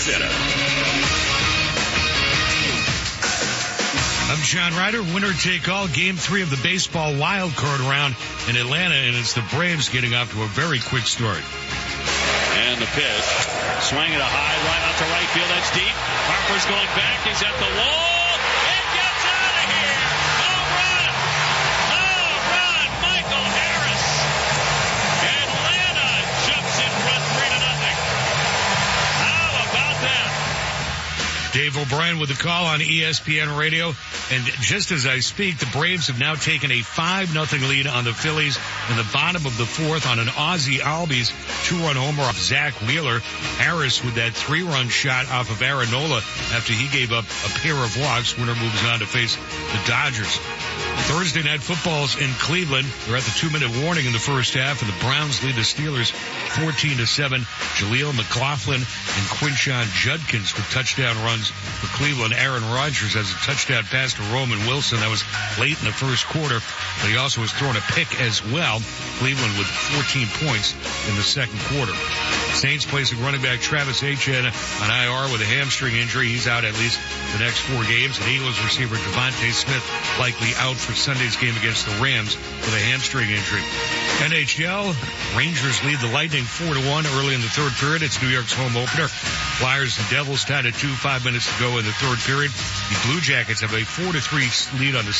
Center. I'm John Ryder. Winner take all. Game 3 of the baseball wild card round in Atlanta, and it's the Braves getting off to a very quick start. And the pitch. Swinging a high right out to right field. That's deep. Harper's going back. He's at the wall. It gets out of here. Home run. Home run. Michael Harris. Atlanta jumps in front 3-0. How about that? Dave O'Brien with the call on ESPN Radio. And just as I speak, the Braves have now taken a 5-0 lead on the Phillies in the bottom of the fourth on an Ozzie Albies 2-run homer off Zach Wheeler. Harris with that 3-run shot off of Aaron Nola after he gave up a pair of walks. Winner moves on to face the Dodgers. Thursday night football's in Cleveland. They're at the 2-minute warning in the first half, and the Browns lead the Steelers 14-7. Jaleel McLaughlin and Quinshon Judkins with touchdown runs for Cleveland. Aaron Rodgers has a touchdown pass to Roman Wilson. That was late in the first quarter, but he also has thrown a pick as well. Cleveland with 14 points in the second quarter. Saints placing running back Travis Etienne on IR with a hamstring injury. He's out at least the next 4 games. And Eagles receiver Devontae Smith likely out for Sunday's game against the Rams with a hamstring injury. NHL, Rangers lead the Lightning 4-1 early in the third period. It's New York's home opener. Flyers and Devils tied at 2, 5 minutes to go in the third period. The Blue Jackets have a 4-3 lead on the